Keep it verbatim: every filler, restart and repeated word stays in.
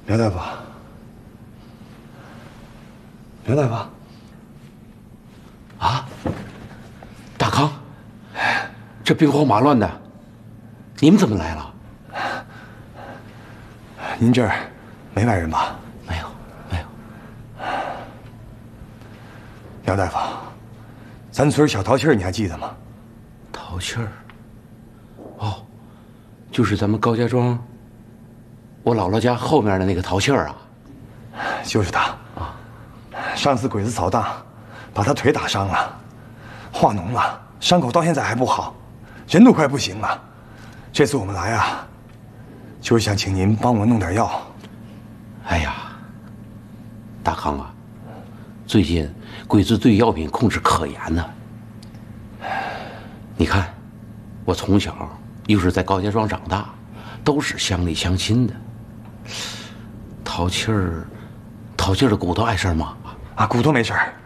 苗大夫，苗大夫， 啊，大康，这兵荒马乱的，你们怎么来了？ 您这儿没外人吧？ 没有，没有。 苗大夫，咱村小淘气儿你还记得吗？ 淘气儿。哦，就是咱们高家庄，我姥姥家后面的那个淘气儿啊。 就是他啊！上次鬼子扫荡，把他腿打伤了，化脓了，伤口到现在还不好，人都快不行了。这次我们来啊，就是想请您帮我们弄点药。 哎呀，大康啊，最近鬼子对药品控制可严呢。你看，我从小又是在高家庄长大，都是乡里乡亲的。淘气儿，淘气儿的骨头碍事吗？ 啊，骨头没事儿，